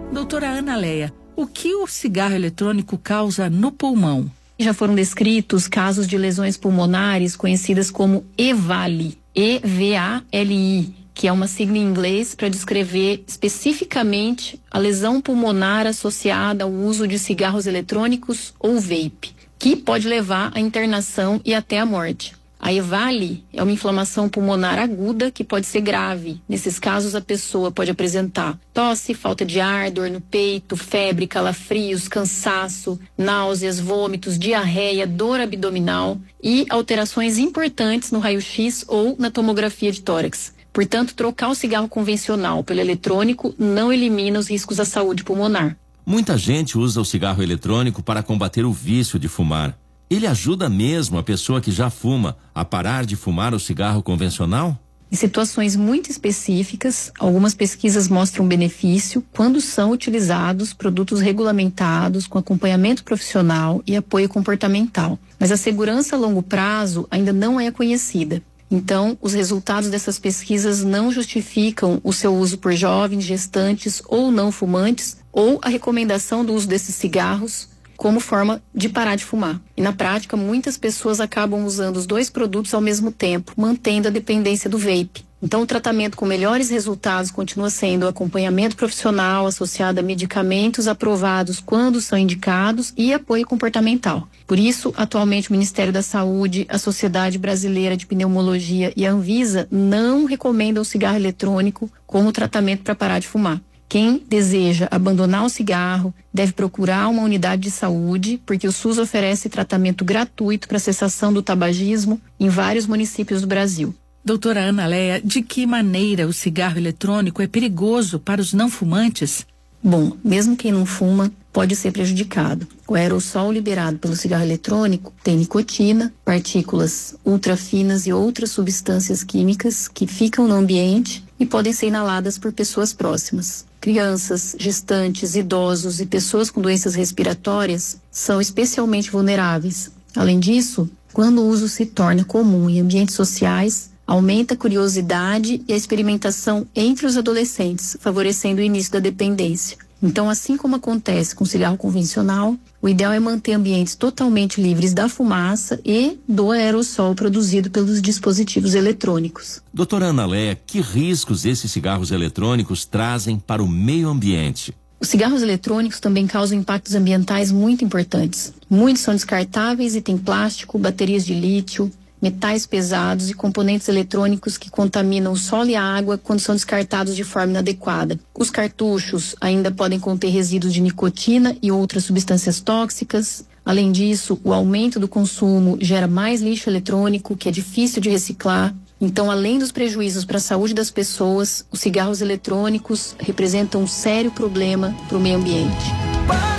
Doutora Ana Leia, o que o cigarro eletrônico causa no pulmão? Já foram descritos casos de lesões pulmonares conhecidas como EVALI, E-V-A-L-I, que é uma sigla em inglês para descrever especificamente a lesão pulmonar associada ao uso de cigarros eletrônicos ou vape, que pode levar à internação e até à morte. A EVALI é uma inflamação pulmonar aguda que pode ser grave. Nesses casos, a pessoa pode apresentar tosse, falta de ar, dor no peito, febre, calafrios, cansaço, náuseas, vômitos, diarreia, dor abdominal e alterações importantes no raio-x ou na tomografia de tórax. Portanto, trocar o cigarro convencional pelo eletrônico não elimina os riscos à saúde pulmonar. Muita gente usa o cigarro eletrônico para combater o vício de fumar. Ele ajuda mesmo a pessoa que já fuma a parar de fumar o cigarro convencional? Em situações muito específicas, algumas pesquisas mostram benefício quando são utilizados produtos regulamentados com acompanhamento profissional e apoio comportamental. Mas a segurança a longo prazo ainda não é conhecida. Então, os resultados dessas pesquisas não justificam o seu uso por jovens, gestantes ou não fumantes, ou a recomendação do uso desses cigarros como forma de parar de fumar. E na prática, muitas pessoas acabam usando os dois produtos ao mesmo tempo, mantendo a dependência do vape. Então, o tratamento com melhores resultados continua sendo o acompanhamento profissional associado a medicamentos aprovados quando são indicados e apoio comportamental. Por isso, atualmente, o Ministério da Saúde, a Sociedade Brasileira de Pneumologia e a Anvisa não recomendam o cigarro eletrônico como tratamento para parar de fumar. Quem deseja abandonar o cigarro deve procurar uma unidade de saúde, porque o SUS oferece tratamento gratuito para cessação do tabagismo em vários municípios do Brasil. Doutora Ana Leia, de que maneira o cigarro eletrônico é perigoso para os não fumantes? Bom, mesmo quem não fuma pode ser prejudicado. O aerossol liberado pelo cigarro eletrônico tem nicotina, partículas ultrafinas e outras substâncias químicas que ficam no ambiente e podem ser inaladas por pessoas próximas. Crianças, gestantes, idosos e pessoas com doenças respiratórias são especialmente vulneráveis. Além disso, quando o uso se torna comum em ambientes sociais, aumenta a curiosidade e a experimentação entre os adolescentes, favorecendo o início da dependência. Então, assim como acontece com o cigarro convencional, o ideal é manter ambientes totalmente livres da fumaça e do aerossol produzido pelos dispositivos eletrônicos. Doutora Ana Leia, que riscos esses cigarros eletrônicos trazem para o meio ambiente? Os cigarros eletrônicos também causam impactos ambientais muito importantes. Muitos são descartáveis e têm plástico, baterias de lítio, metais pesados e componentes eletrônicos que contaminam o solo e a água quando são descartados de forma inadequada. Os cartuchos ainda podem conter resíduos de nicotina e outras substâncias tóxicas. Além disso, o aumento do consumo gera mais lixo eletrônico, que é difícil de reciclar. Então, além dos prejuízos para a saúde das pessoas, os cigarros eletrônicos representam um sério problema para o meio ambiente.